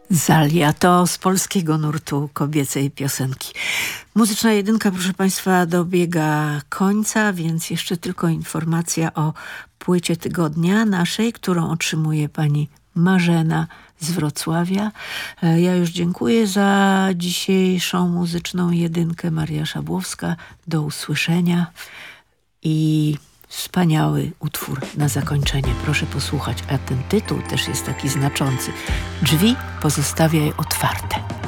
Zalia to z polskiego nurtu kobiecej piosenki. Muzyczna jedynka, proszę Państwa, dobiega końca, więc jeszcze tylko informacja o płycie tygodnia naszej, którą otrzymuje pani Marzena z Wrocławia. Ja już dziękuję za dzisiejszą muzyczną jedynkę. Maria Szabłowska. Do usłyszenia i wspaniały utwór na zakończenie. Proszę posłuchać, a ten tytuł też jest taki znaczący. Drzwi pozostawiaj otwarte.